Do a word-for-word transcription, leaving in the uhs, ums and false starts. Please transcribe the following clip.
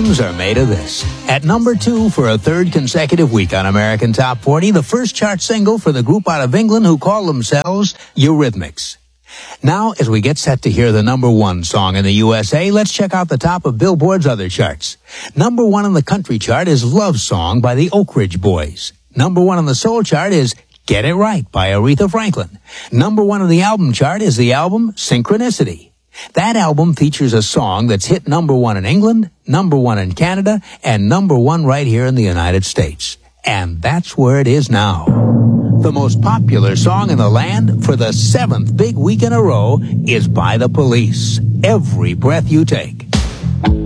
dreams are made of this. At number two for a third consecutive week on American Top forty, the first chart single for the group out of England who call themselves Eurythmics. Now, as we get set to hear the number one song in the U S A, let's check out the top of Billboard's other charts. Number one on the country chart is Love Song by the Oak Ridge Boys. Number one on the soul chart is Get It Right by Aretha Franklin. Number one on the album chart is the album Synchronicity. That album features a song that's hit number one in England, number one in Canada, and number one right here in the United States. And that's where it is now. The most popular song in the land for the seventh big week in a row is By the Police. Every Breath You Take.